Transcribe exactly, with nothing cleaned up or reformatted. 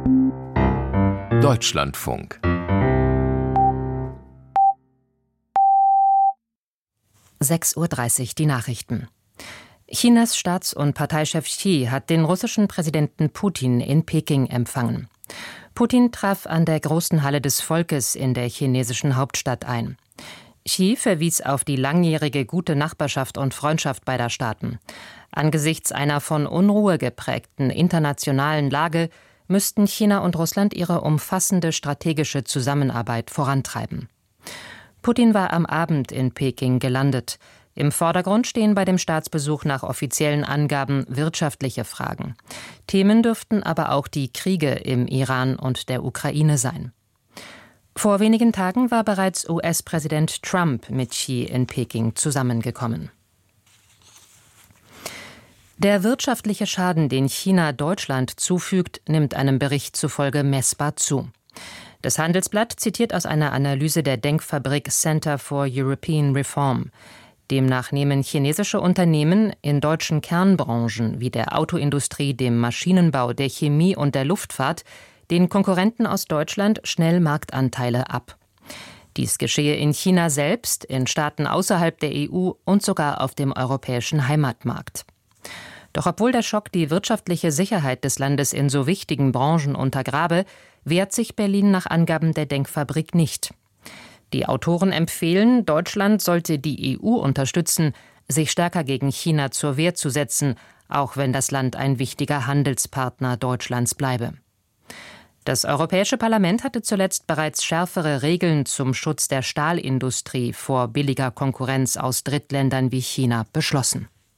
Deutschlandfunk. sechs Uhr dreißig, die Nachrichten. Chinas Staats- und Parteichef Xi hat den russischen Präsidenten Putin in Peking empfangen. Putin traf an der großen Halle des Volkes in der chinesischen Hauptstadt ein. Xi verwies auf die langjährige gute Nachbarschaft und Freundschaft beider Staaten. Angesichts einer von Unruhe geprägten internationalen Lage müssten China und Russland ihre umfassende strategische Zusammenarbeit vorantreiben. Putin war am Abend in Peking gelandet. Im Vordergrund stehen bei dem Staatsbesuch nach offiziellen Angaben wirtschaftliche Fragen. Themen dürften aber auch die Kriege im Iran und der Ukraine sein. Vor wenigen Tagen war bereits U S-Präsident Trump mit Xi in Peking zusammengekommen. Der wirtschaftliche Schaden, den China Deutschland zufügt, nimmt einem Bericht zufolge messbar zu. Das Handelsblatt zitiert aus einer Analyse der Denkfabrik Center for European Reform. Demnach nehmen chinesische Unternehmen in deutschen Kernbranchen wie der Autoindustrie, dem Maschinenbau, der Chemie und der Luftfahrt den Konkurrenten aus Deutschland schnell Marktanteile ab. Dies geschehe in China selbst, in Staaten außerhalb der E U und sogar auf dem europäischen Heimatmarkt. Doch obwohl der Schock die wirtschaftliche Sicherheit des Landes in so wichtigen Branchen untergrabe, wehrt sich Berlin nach Angaben der Denkfabrik nicht. Die Autoren empfehlen, Deutschland sollte die E U unterstützen, sich stärker gegen China zur Wehr zu setzen, auch wenn das Land ein wichtiger Handelspartner Deutschlands bleibe. Das Europäische Parlament hatte zuletzt bereits schärfere Regeln zum Schutz der Stahlindustrie vor billiger Konkurrenz aus Drittländern wie China beschlossen.